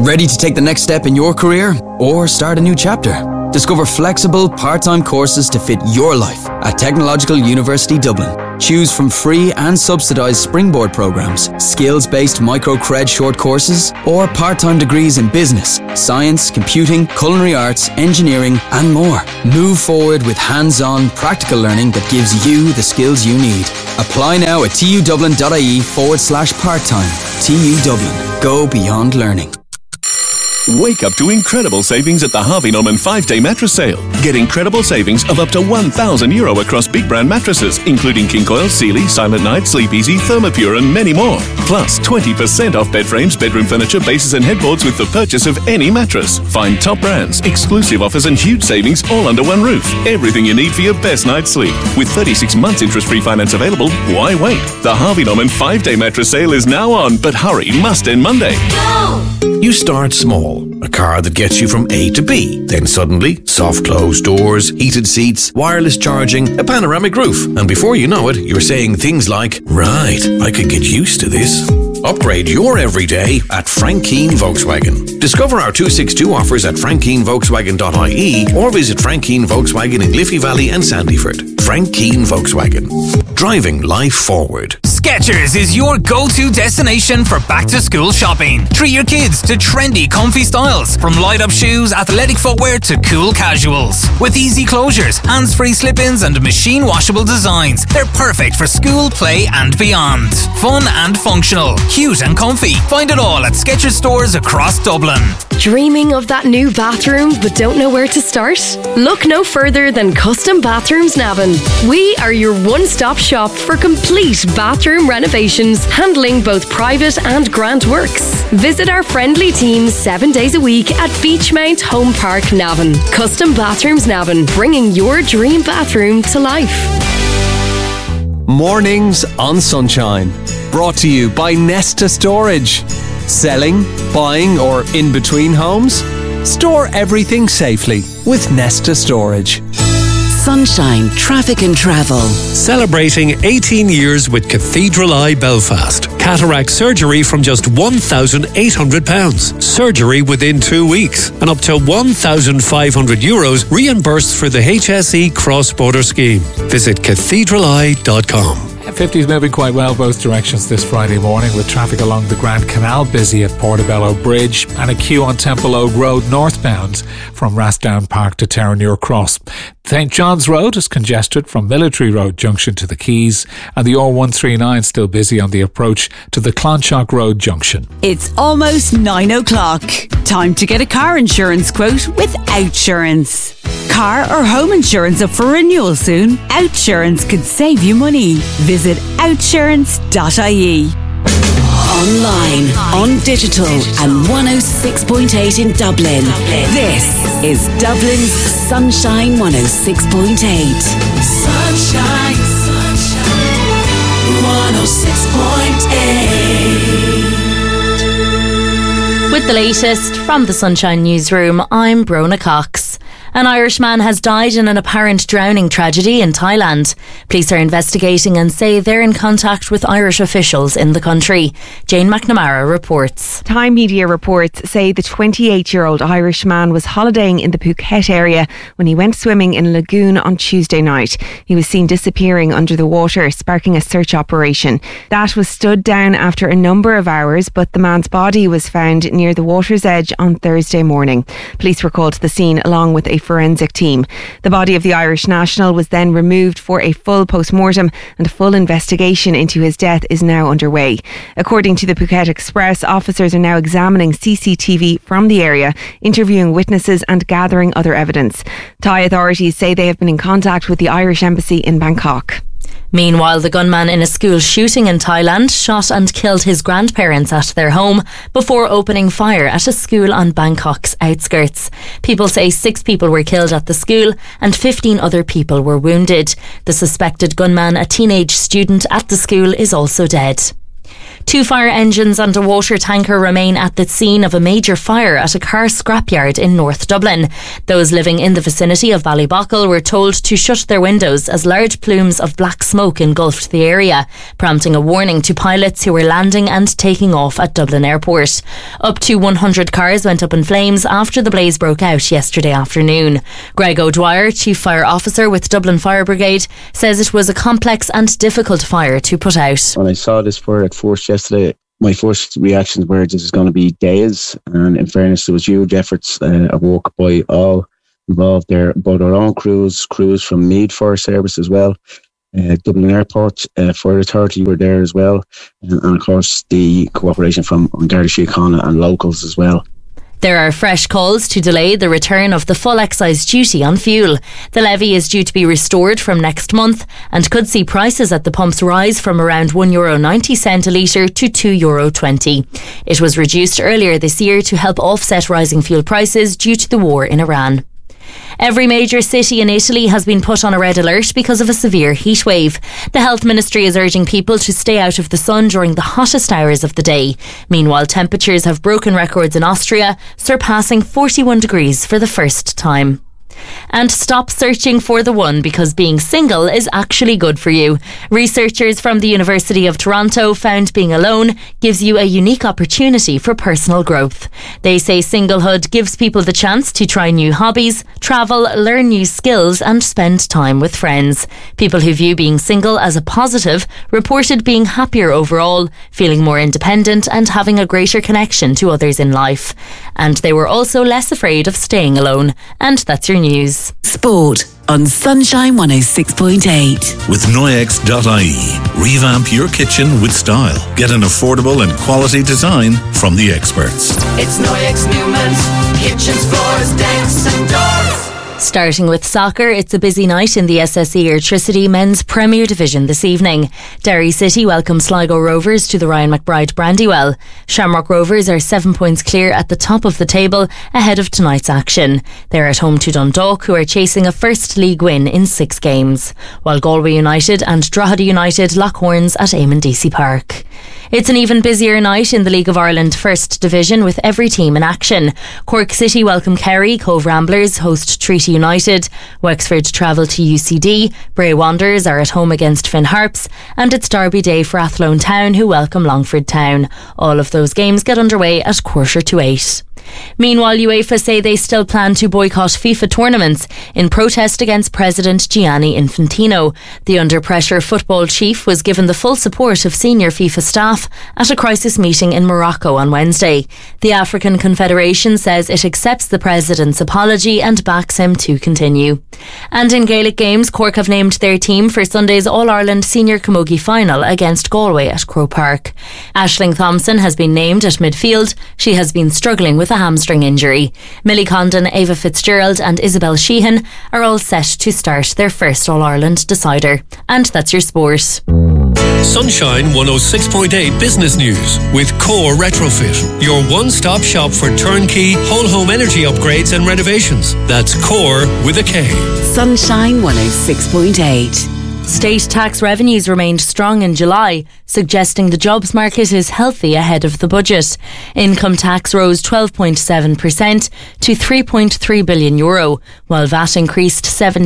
Ready to take the next step in your career or start a new chapter? Discover flexible, part-time courses to fit your life at Technological University Dublin. Choose from free and subsidised springboard programmes, skills-based micro-cred short courses, or part-time degrees in business, science, computing, culinary arts, engineering, and more. Move forward with hands-on, practical learning that gives you the skills you need. Apply now at tudublin.ie/part-time. TU Dublin. Go beyond learning. Wake up to incredible savings at the Harvey Norman 5-day mattress sale. Get incredible savings of up to €1,000 across big brand mattresses, including King Coil, Sealy, Silent Night, Sleep Easy, Thermopure and many more. Plus 20% off bed frames, bedroom furniture, bases and headboards with the purchase of any mattress. Find top brands, exclusive offers and huge savings all under one roof. Everything you need for your best night's sleep. With 36 months interest-free finance available, why wait? The Harvey Norman 5-day mattress sale is now on, but hurry, must end Monday. Go! You start small. A car that gets you from A to B. Then suddenly, soft closed doors, heated seats, wireless charging, a panoramic roof. And before you know it, you're saying things like, right, I could get used to this. Upgrade your everyday at Frank Keane Volkswagen. Discover our 262 offers at frankkeenvolkswagen.ie or visit Frank Keane Volkswagen in Liffey Valley and Sandyford. Frank Keane Volkswagen. Driving life forward. Skechers is your go-to destination for back-to-school shopping. Treat your kids to trendy, comfy styles, from light-up shoes, athletic footwear to cool casuals. With easy closures, hands-free slip-ins and machine-washable designs, they're perfect for school, play and beyond. Fun and functional, cute and comfy. Find it all at Skechers stores across Dublin. Dreaming of that new bathroom but don't know where to start? Look no further than Custom Bathrooms Navan. We are your one-stop shop for complete bathroom renovations, handling both private and grant works. Visit our friendly team 7 days a week at Beachmount Home Park, Navan. Custom Bathrooms Navan, bringing your dream bathroom to life. Mornings on Sunshine. Brought to you by Nesta Storage. Selling, buying or in between homes? Store everything safely with Nesta Storage. Sunshine Traffic and Travel. Celebrating 18 years with Cathedral Eye Belfast. Cataract surgery from just £1,800. Surgery within 2 weeks. And up to €1,500 reimbursed for the HSE cross-border scheme. Visit cathedraleye.com. 50 is moving quite well both directions this Friday morning, with traffic along the Grand Canal busy at Portobello Bridge and a queue on Temple Oak Road northbound from Rathdown Park to Terenure Cross. St John's Road is congested from Military Road junction to the Quays, and the R139 still busy on the approach to the Clonshock Road junction. It's almost 9 o'clock. Time to get a car insurance quote with Outsurance. Car or home insurance up for renewal soon? Outsurance could save you money. Visit outsurance.ie. Online, on digital and 106.8 in Dublin. This is Dublin's Sunshine 106.8. Sunshine, sunshine, 106.8. With the latest from the Sunshine Newsroom, I'm Brona Cox. An Irish man has died in an apparent drowning tragedy in Thailand. Police are investigating and say they're in contact with Irish officials in the country. Jane McNamara reports. Thai media reports say the 28-year-old Irish man was holidaying in the Phuket area when he went swimming in a lagoon on Tuesday night. He was seen disappearing under the water, sparking a search operation. That was stood down after a number of hours, but the man's body was found near the water's edge on Thursday morning. Police were called to the scene along with a forensic team. The body of the Irish national was then removed for a full post-mortem, and a full investigation into his death is now underway. According to the Phuket Express, officers are now examining CCTV from the area, interviewing witnesses and gathering other evidence. Thai authorities say they have been in contact with the Irish Embassy in Bangkok. Meanwhile, the gunman in a school shooting in Thailand shot and killed his grandparents at their home before opening fire at a school on Bangkok's outskirts. People say 6 people were killed at the school and 15 other people were wounded. The suspected gunman, a teenage student at the school, is also dead. 2 fire engines and a water tanker remain at the scene of a major fire at a car scrapyard in North Dublin. Those living in the vicinity of Ballybockle were told to shut their windows as large plumes of black smoke engulfed the area, prompting a warning to pilots who were landing and taking off at Dublin Airport. Up to 100 cars went up in flames after the blaze broke out yesterday afternoon. Greg O'Dwyer, Chief Fire Officer with Dublin Fire Brigade, says it was a complex and difficult fire to put out. When I saw this fire at first yesterday, my first reactions were this is going to be days, and in fairness there was huge efforts of work by all involved there, both our own crews from Meath Fire Service as well, Dublin Airport Fire Authority were there as well, and of course the cooperation from Garda Síochána and locals as well. There are fresh calls to delay the return of the full excise duty on fuel. The levy is due to be restored from next month and could see prices at the pumps rise from around €1.90 a litre to €2.20. It was reduced earlier this year to help offset rising fuel prices due to the war in Iran. Every major city in Italy has been put on a red alert because of a severe heat wave. The health ministry is urging people to stay out of the sun during the hottest hours of the day. Meanwhile, temperatures have broken records in Austria, surpassing 41 degrees for the first time. And stop searching for the one, because being single is actually good for you. Researchers from the University of Toronto found being alone gives you a unique opportunity for personal growth. They say singlehood gives people the chance to try new hobbies, travel, learn new skills and spend time with friends. People who view being single as a positive reported being happier overall, feeling more independent and having a greater connection to others in life. And they were also less afraid of staying alone. And that's your news. Sport on Sunshine 106.8. With Noyex.ie. Revamp your kitchen with style. Get an affordable and quality design from the experts. It's Noyex Newman's kitchens, floors, decks and doors. Starting with soccer, it's a busy night in the SSE Airtricity Men's Premier Division this evening. Derry City welcome Sligo Rovers to the Ryan McBride Brandywell. Shamrock Rovers are 7 points clear at the top of the table ahead of tonight's action. They're at home to Dundalk, who are chasing a first league win in 6 games, while Galway United and Drogheda United lock horns at Eamon Deacy Park. It's an even busier night in the League of Ireland First Division with every team in action. Cork City welcome Kerry, Cove Ramblers host Treaty United, Wexford travel to UCD, Bray Wanderers are at home against Finn Harps, and it's Derby Day for Athlone Town, who welcome Longford Town. All of those games get underway at 7:45. Meanwhile, UEFA say they still plan to boycott FIFA tournaments in protest against President Gianni Infantino. The under-pressure football chief was given the full support of senior FIFA staff at a crisis meeting in Morocco on Wednesday. The African Confederation says it accepts the president's apology and backs him to continue. And in Gaelic games, Cork have named their team for Sunday's All-Ireland Senior Camogie final against Galway at Croke Park. Aisling Thompson has been named at midfield. She has been struggling with a hamstring injury. Millie Condon, Ava Fitzgerald and Isabel Sheehan are all set to start their first All-Ireland decider. And that's your sport. Sunshine 106.8 Business News with Core Retrofit, your one-stop shop for turnkey whole home energy upgrades and renovations. That's Core with a K. Sunshine 106.8. State tax revenues remained strong in July, suggesting the jobs market is healthy ahead of the budget. Income tax rose 12.7% to €3.3 billion, while VAT increased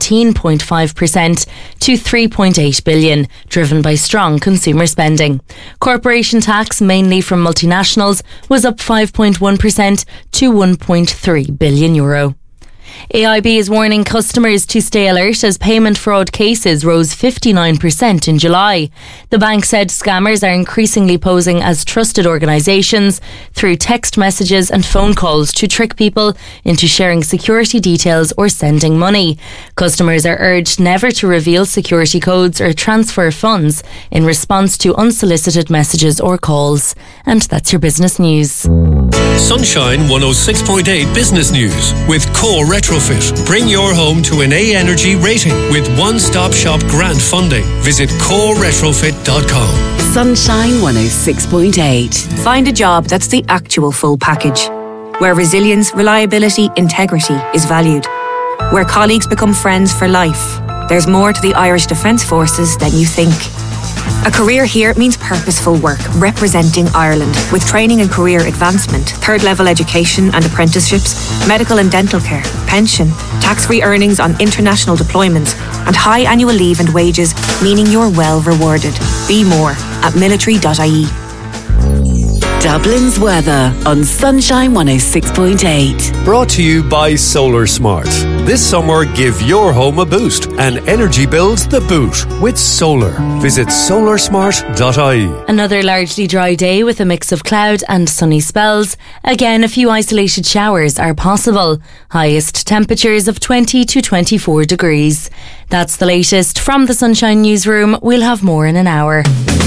17.5% to €3.8 billion, driven by strong consumer spending. Corporation tax, mainly from multinationals, was up 5.1% to €1.3 billion. AIB is warning customers to stay alert as payment fraud cases rose 59% in July. The bank said scammers are increasingly posing as trusted organisations through text messages and phone calls to trick people into sharing security details or sending money. Customers are urged never to reveal security codes or transfer funds in response to unsolicited messages or calls. And that's your business news. Sunshine 106.8 Business News with Core Retrofit. Bring your home to an A Energy rating with one-stop shop grant funding. Visit coreretrofit.com. Sunshine 106.8. Find a job that's the actual full package, where resilience, reliability, integrity is valued, where colleagues become friends for life. There's more to the Irish Defence Forces than you think. A career here means purposeful work, representing Ireland, with training and career advancement, third-level education and apprenticeships, medical and dental care, pension, tax-free earnings on international deployments, and high annual leave and wages, meaning you're well rewarded. Be more at military.ie. Dublin's weather on Sunshine 106.8. Brought to you by Solar Smart. This summer, give your home a boost and energy bills the boot with solar. Visit solarsmart.ie. Another largely dry day with a mix of cloud and sunny spells. Again, a few isolated showers are possible. Highest temperatures of 20 to 24 degrees. That's the latest from the Sunshine Newsroom. We'll have more in an hour.